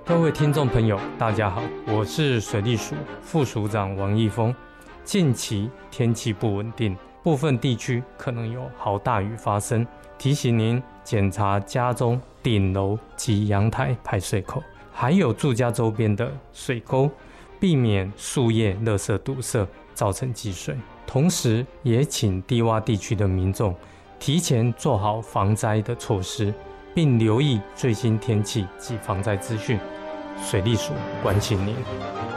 各位听众朋友，大家好，我是水利署副署长王义峰。近期天气不稳定，部分地区可能有豪大雨发生，提醒您检查家中顶楼及阳台排水口，还有住家周边的水沟，避免树叶、垃圾堵塞，造成积水。同时，也请低洼地区的民众提前做好防灾的措施，并留意最新天气及防灾资讯。水利署关心您。